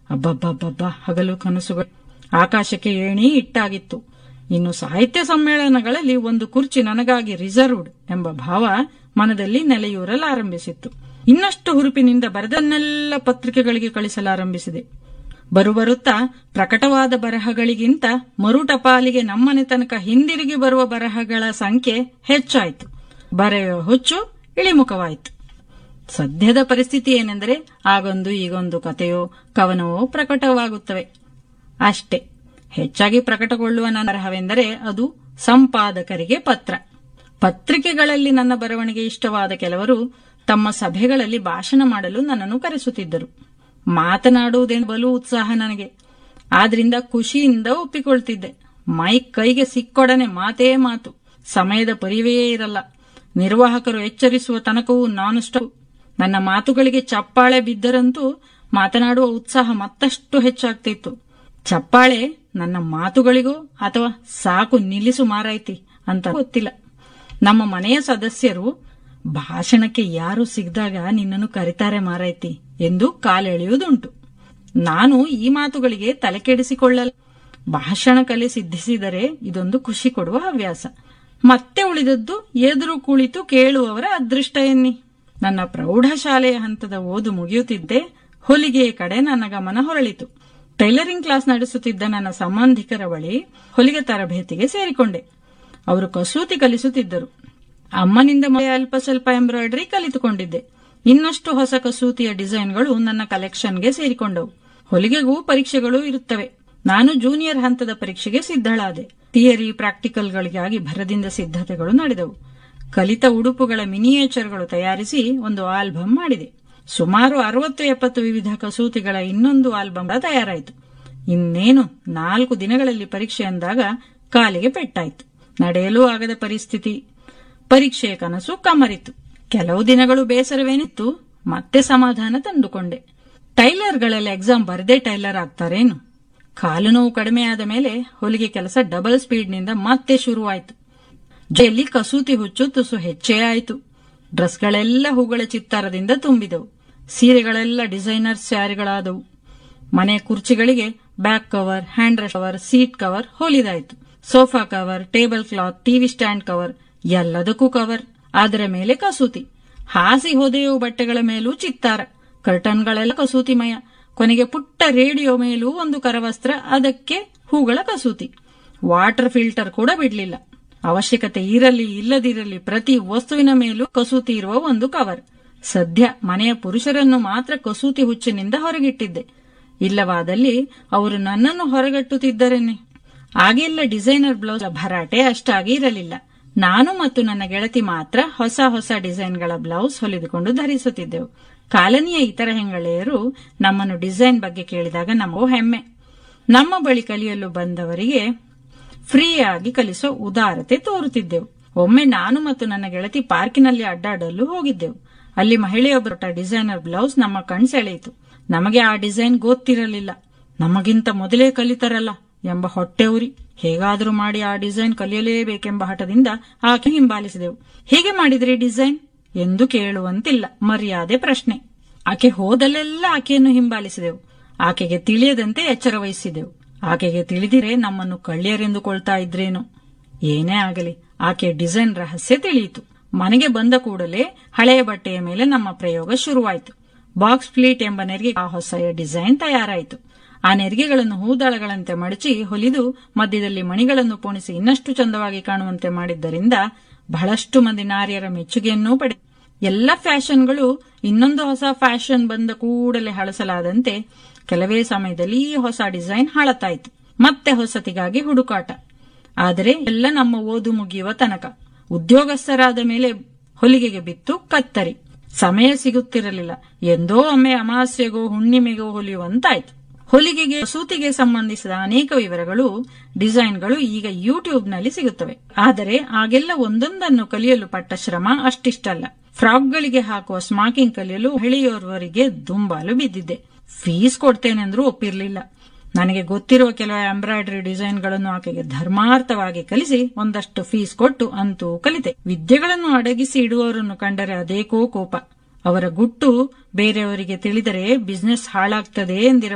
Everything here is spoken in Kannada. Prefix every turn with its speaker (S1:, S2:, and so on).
S1: ಅಬ್ಬಬ್ಬಬ್ಬಬ್ಬ, ಹಗಲು ಕನಸುಗಳು ಆಕಾಶಕ್ಕೆ ಏಣಿ ಇಟ್ಟಾಗಿತ್ತು. ಇನ್ನು ಸಾಹಿತ್ಯ ಸಮ್ಮೇಳನಗಳಲ್ಲಿ ಒಂದು ಕುರ್ಚಿ ನನಗಾಗಿ ರಿಸರ್ವ್ಡ್ ಎಂಬ ಭಾವ ಮನದಲ್ಲಿ ನೆಲೆಯೂರಲಾರಂಭಿಸಿತ್ತು. ಇನ್ನಷ್ಟು ಹುರುಪಿನಿಂದ ಬರೆದನ್ನೆಲ್ಲ ಪತ್ರಿಕೆಗಳಿಗೆ ಕಳಿಸಲಾರಂಭಿಸಿದೆ. ಬರುತ್ತಾ ಪ್ರಕಟವಾದ ಬರಹಗಳಿಗಿಂತ ಮರುಟಪಾಲಿಗೆ ನಮ್ಮನೆ ತನಕ ಹಿಂದಿರುಗಿ ಬರುವ ಬರಹಗಳ ಸಂಖ್ಯೆ ಹೆಚ್ಚಾಯಿತು. ಬರೆಯುವ ಹುಚ್ಚು ಇಳಿಮುಖವಾಯಿತು. ಸದ್ಯದ ಪರಿಸ್ಥಿತಿ ಏನೆಂದರೆ ಆಗೊಂದು ಈಗೊಂದು ಕಥೆಯೋ ಕವನವೋ ಪ್ರಕಟವಾಗುತ್ತವೆ ಅಷ್ಟೇ. ಹೆಚ್ಚಾಗಿ ಪ್ರಕಟಗೊಳ್ಳುವ ನನ್ನ ಬರಹವೆಂದರೆ ಅದು ಸಂಪಾದಕರಿಗೆ ಪತ್ರ. ಪತ್ರಿಕೆಗಳಲ್ಲಿ ನನ್ನ ಬರವಣಿಗೆ ಇಷ್ಟವಾದ ಕೆಲವರು ತಮ್ಮ ಸಭೆಗಳಲ್ಲಿ ಭಾಷಣ ಮಾಡಲು ನನ್ನನ್ನು ಕರೆಸುತ್ತಿದ್ದರು. ಮಾತನಾಡುವುದೆಂದು ಬಲು ಉತ್ಸಾಹ ನನಗೆ. ಆದ್ರಿಂದ ಖುಷಿಯಿಂದ ಒಪ್ಪಿಕೊಳ್ತಿದ್ದೆ. ಮೈಕ್ ಕೈಗೆ ಸಿಕ್ಕೊಡನೆ ಮಾತೇ ಮಾತು. ಸಮಯದ ಪರಿವೇ ಇರಲ್ಲ. ನಿರ್ವಾಹಕರು ಎಚ್ಚರಿಸುವ ತನಕವೂ ನಾನ್ ಸ್ಟಾಪ್. ನನ್ನ ಮಾತುಗಳಿಗೆ ಚಪ್ಪಾಳೆ ಬಿದ್ದರಂತೂ ಮಾತನಾಡುವ ಉತ್ಸಾಹ ಮತ್ತಷ್ಟು ಹೆಚ್ಚಾಗ್ತಿತ್ತು. ಚಪ್ಪಾಳೆ ನನ್ನ ಮಾತುಗಳಿಗೋ ಅಥವಾ ಸಾಕು ನಿಲ್ಲಿಸು ಮಾರಾಯ್ತಿ ಅಂತ ಗೊತ್ತಿಲ್ಲ. ನಮ್ಮ ಮನೆಯ ಸದಸ್ಯರು ಭಾಷಣಕ್ಕೆ ಯಾರು ಸಿಗದಾಗ ನಿನ್ನನ್ನು ಕರೀತಾರೆ ಮಾರಾಯ್ತಿ ಎಂದು ಕಾಲೆಳೆಯುವುದುಂಟು. ನಾನು ಈ ಮಾತುಗಳಿಗೆ ತಲೆ ಕೆಡಿಸಿಕೊಳ್ಳಲ್ಲ. ಭಾಷಣ ಕಲೆ ಸಿದ್ಧಿಸಿದರೆ ಇದೊಂದು ಖುಷಿ ಕೊಡುವ ಹವ್ಯಾಸ. ಮತ್ತೆ ಉಳಿದದ್ದು ಎದುರು ಕುಳಿತು ಕೇಳುವವರ ಅದೃಷ್ಟ ಎನ್ನಿ. ನನ್ನ ಪ್ರೌಢಶಾಲೆಯ ಹಂತದ ಓದು ಮುಗಿಯುತ್ತಿದ್ದೆ ಹೊಲಿಗೆಯ ಕಡೆ ನನ್ನ ಗಮನ ಹೊರಳಿತು. ಟೈಲರಿಂಗ್ ಕ್ಲಾಸ್ ನಡೆಸುತ್ತಿದ್ದ ನನ್ನ ಸಂಬಂಧಿಕರ ಬಳಿ ಹೊಲಿಗೆ ತರಬೇತಿಗೆ ಸೇರಿಕೊಂಡೆ. ಅವರು ಕಸೂತಿ ಕಲಿಸುತ್ತಿದ್ದರು. ಅಮ್ಮನಿಂದ ಅಲ್ಪ ಸ್ವಲ್ಪ ಎಂಬ್ರಾಯ್ಡರಿ ಕಲಿತುಕೊಂಡಿದ್ದೆ. ಇನ್ನಷ್ಟು ಹೊಸ ಕಸೂತಿಯ ಡಿಸೈನ್ಗಳು ನನ್ನ ಕಲೆಕ್ಷನ್ಗೆ ಸೇರಿಕೊಂಡವು. ಹೊಲಿಗೆಗೂ ಪರೀಕ್ಷೆಗಳು ಇರುತ್ತವೆ. ನಾನು ಜೂನಿಯರ್ ಹಂತದ ಪರೀಕ್ಷೆಗೆ ಸಿದ್ಧಳಾದೆ. ಥಿಯರಿ ಪ್ರಾಕ್ಟಿಕಲ್ಗಳಿಗಾಗಿ ಭರದಿಂದ ಸಿದ್ಧತೆಗಳು ನಡೆದವು. ಕಲಿತ ಉಡುಪುಗಳ ಮಿನಿಯೇಚರ್ಗಳು ತಯಾರಿಸಿ ಒಂದು ಆಲ್ಬಮ್ ಮಾಡಿದೆ. ಸುಮಾರು 60-70 ವಿವಿಧ ಕಸೂತಿಗಳ ಇನ್ನೊಂದು ಆಲ್ಬಮ್ ತಯಾರಾಯಿತು. ಇನ್ನೇನು 4 ದಿನಗಳಲ್ಲಿ ಪರೀಕ್ಷೆ ಅಂದಾಗ ಕಾಲಿಗೆ ಪೆಟ್ಟಾಯಿತು. ನಡೆಯಲೂ ಆಗದ ಪರಿಸ್ಥಿತಿ. ಪರೀಕ್ಷೆಯ ಕನಸು ಕಮರಿತು. ಕೆಲವು ದಿನಗಳು ಬೇಸರವೇನಿತ್ತು. ಮತ್ತೆ ಸಮಾಧಾನ ತಂದುಕೊಂಡೆ. ಟೈಲರ್ಗಳೆಲ್ಲ ಎಕ್ಸಾಮ್ ಬರದೇ ಟೈಲರ್ ಆಗ್ತಾರೇನು? ಕಾಲು ನೋವು ಕಡಿಮೆಯಾದ ಮೇಲೆ ಹೊಲಿಗೆ ಕೆಲಸ ಡಬಲ್ ಸ್ಪೀಡ್ನಿಂದ ಮತ್ತೆ ಶುರುವಾಯಿತು. ಜೊತೆಯಲ್ಲಿ ಕಸೂತಿ ಹುಚ್ಚು ತುಸು ಹೆಚ್ಚೇ ಆಯಿತು. ಡ್ರೆಸ್ಗಳೆಲ್ಲ ಹೂಗಳ ಚಿತ್ತಾರದಿಂದ ತುಂಬಿದವು. ಸೀರೆಗಳೆಲ್ಲ ಡಿಸೈನರ್ ಸ್ಯಾರಿಗಳಾದವು. ಮನೆ ಕುರ್ಚಿಗಳಿಗೆ back cover, hand rest cover, seat cover ಹೊಲಿದಾಯಿತು. Sofa cover, table cloth, TV stand cover, ಎಲ್ಲದಕ್ಕೂ ಕವರ್. ಅದರ ಮೇಲೆ ಕಸೂತಿ. ಹಾಸಿ ಹೊದೆಯುವ ಬಟ್ಟೆಗಳ ಮೇಲೂ ಚಿತ್ತಾರ. ಕರ್ಟನ್ಗಳೆಲ್ಲ ಕಸೂತಿಮಯ. ಕೊನೆಗೆ ಪುಟ್ಟ ರೇಡಿಯೋ ಮೇಲೂ ಒಂದು ಕರವಸ್ತ್ರ, ಅದಕ್ಕೆ ಹೂಗಳ ಕಸೂತಿ. ವಾಟರ್ ಫಿಲ್ಟರ್ ಕೂಡ ಬಿಡ್ಲಿಲ್ಲ. ಅವಶ್ಯಕತೆ ಇರಲಿ ಇಲ್ಲದಿರಲಿ ಪ್ರತಿ ವಸ್ತುವಿನ ಮೇಲೂ ಕಸೂತಿ ಇರುವ ಒಂದು ಕವರ್. ಸದ್ಯ ಮನೆಯ ಪುರುಷರನ್ನು ಮಾತ್ರ ಕಸೂತಿ ಹುಚ್ಚಿನಿಂದ ಹೊರಗಿಟ್ಟಿದ್ದೆ. ಇಲ್ಲವಾದಲ್ಲಿ ಅವರು ನನ್ನನ್ನು ಹೊರಗಟ್ಟುತ್ತಿದ್ದರೇನೆ. ಆಗೆಲ್ಲ ಡಿಸೈನರ್ ಬ್ಲೌಸ್ ಭರಾಟೆ ಅಷ್ಟಾಗಿ ಇರಲಿಲ್ಲ. ನಾನು ಮತ್ತು ನನ್ನ ಗೆಳತಿ ಮಾತ್ರ ಹೊಸ ಹೊಸ ಡಿಸೈನ್ಗಳ ಬ್ಲೌಸ್ ಹೊಲಿದುಕೊಂಡು ಧರಿಸುತ್ತಿದ್ದೆವು. ಕಾಲನಿಯ ಇತರ ಹೆಂಗಳೆಯರು ನಮ್ಮನ್ನು ಡಿಸೈನ್ ಬಗ್ಗೆ ಕೇಳಿದಾಗ ನಮಗೂ ಹೆಮ್ಮೆ. ನಮ್ಮ ಬಳಿ ಕಲಿಯಲು ಬಂದವರಿಗೆ ಫ್ರೀಯಾಗಿ ಕಲಿಸೋ ಉದಾರತೆ ತೋರುತ್ತಿದ್ದೆವು. ಒಮ್ಮೆ ನಾನು ಮತ್ತು ನನ್ನ ಗೆಳತಿ ಪಾರ್ಕಿನಲ್ಲಿ ಅಡ್ಡಾಡಲು ಹೋಗಿದ್ದೆವು. ಅಲ್ಲಿ ಮಹಿಳೆಯೊಬ್ಬರ ಡಿಸೈನರ್ ಬ್ಲೌಸ್ ನಮ್ಮ ಕಣ್ಸೆಳೆಯಿತು. ನಮಗೆ ಆ ಡಿಸೈನ್ ಗೊತ್ತಿರಲಿಲ್ಲ. ನಮಗಿಂತ ಮೊದಲೇ ಕಲಿತರಲ್ಲ ಎಂಬ ಹೊಟ್ಟೆ ಉರಿ. ಹೇಗಾದರೂ ಮಾಡಿ ಆ ಡಿಸೈನ್ ಕಲಿಯಲೇಬೇಕೆಂಬ ಹಠದಿಂದ ಆಕೆ ಹಿಂಬಾಲಿಸಿದೆವು. ಹೇಗೆ ಮಾಡಿದ್ರಿ ಡಿಸೈನ್ ಎಂದು ಕೇಳುವಂತಿಲ್ಲ, ಮರ್ಯಾದೆ ಪ್ರಶ್ನೆ. ಆಕೆ ಹೋದಲ್ಲೆಲ್ಲ ಆಕೆಯನ್ನು ಹಿಂಬಾಲಿಸಿದೆವು. ಆಕೆಗೆ ತಿಳಿಯದಂತೆ ಎಚ್ಚರ ವಹಿಸಿದೆವು. ಆಕೆಗೆ ತಿಳಿದಿರೆ ನಮ್ಮನ್ನು ಕಳ್ಳಿಯರೆಂದುಕೊಳ್ತಾ ಇದ್ರೇನು. ಏನೇ ಆಗಲಿ ಆಕೆ ಡಿಸೈನ್ ರಹಸ್ಯ ತಿಳಿಯಿತು. ಮನೆಗೆ ಬಂದ ಕೂಡಲೇ ಹಳೆಯ ಬಟ್ಟೆಯ ಮೇಲೆ ನಮ್ಮ ಪ್ರಯೋಗ ಶುರುವಾಯಿತು. ಬಾಕ್ಸ್ ಫ್ಲೀಟ್ ಎಂಬ ನೆರಿಗೆ ಆ ಹೊಸ ಡಿಸೈನ್ ತಯಾರಾಯಿತು. ಆ ನೆರಿಗೆಗಳನ್ನು ಹೂದಳಗಳಂತೆ ಮಡಚಿ ಹೊಲಿದು ಮಧ್ಯದಲ್ಲಿ ಮಣಿಗಳನ್ನು ಪೋಣಿಸಿ ಇನ್ನಷ್ಟು ಚಂದವಾಗಿ ಕಾಣುವಂತೆ ಮಾಡಿದ್ದರಿಂದ ಬಹಳಷ್ಟು ಮಂದಿ ನಾರಿಯರ ಮೆಚ್ಚುಗೆಯನ್ನೂ ಪಡೆದ. ಎಲ್ಲ ಫ್ಯಾಷನ್ಗಳು ಇನ್ನೊಂದು ಹೊಸ ಫ್ಯಾಷನ್ ಬಂದ ಕೂಡಲೇ ಹಳಸಲಾದಂತೆ ಕೆಲವೇ ಸಮಯದಲ್ಲಿ ಈ ಹೊಸ ಡಿಸೈನ್ ಹಳತಾಯಿತು. ಮತ್ತೆ ಹೊಸತಿಗಾಗಿ ಹುಡುಕಾಟ. ಆದರೆ ಎಲ್ಲ ನಮ್ಮ ಓದು ಮುಗಿಯುವ ತನಕ. ಉದ್ಯೋಗಸ್ಥರಾದ ಮೇಲೆ ಹೊಲಿಗೆಗೆ ಬಿತ್ತು ಕತ್ತರಿ. ಸಮಯ ಸಿಗುತ್ತಿರಲಿಲ್ಲ. ಎಂದೋ ಒಮ್ಮೆ ಅಮಾವಾಸ್ಯೆಗೋ ಹುಣ್ಣಿಮೆಗೋ ಹೊಲಿಯುವಂತಾಯ್ತು. ಹೊಲಿಗೆಗೆ ಕಸೂತಿಗೆ ಸಂಬಂಧಿಸಿದ ಅನೇಕ ವಿವರಗಳು, ಡಿಸೈನ್ಗಳು ಈಗ ಯೂಟ್ಯೂಬ್ನಲ್ಲಿ ಸಿಗುತ್ತವೆ. ಆದರೆ ಆಗೆಲ್ಲ ಒಂದೊಂದನ್ನು ಕಲಿಯಲು ಪಟ್ಟ ಶ್ರಮ ಅಷ್ಟಿಷ್ಟಲ್ಲ. ಫ್ರಾಕ್ಗಳಿಗೆ ಹಾಕುವ ಸ್ಮಾಕಿಂಗ್ ಕಲಿಯಲು ಮಹಿಳೆಯೋರ್ವರಿಗೆ ದುಂಬಾಲು ಬಿದ್ದಿದ್ದೆ. ಫೀಸ್ ಕೊಡ್ತೇನೆಂದ್ರೂ ಒಪ್ಪಿರಲಿಲ್ಲ. ನನಗೆ ಗೊತ್ತಿರುವ ಕೆಲವು ಎಂಬ್ರಾಯ್ಡರಿ ಡಿಸೈನ್ಗಳನ್ನು ಆಕೆಗೆ ಧರ್ಮಾರ್ಥವಾಗಿ ಕಲಿಸಿ ಒಂದಷ್ಟು ಫೀಸ್ ಕೊಟ್ಟು ಅಂತೂ ಕಲಿತೆ. ವಿದ್ಯೆಗಳನ್ನು ಅಡಗಿಸಿ ಇಡುವವರನ್ನು ಕಂಡರೆ ಅದೇಕೋ ಕೋಪ. ಅವರ ಗುಟ್ಟು ಬೇರೆಯವರಿಗೆ ತಿಳಿದರೆ ಬಿಸಿನೆಸ್ ಹಾಳಾಗ್ತದೆ ಎಂದಿರ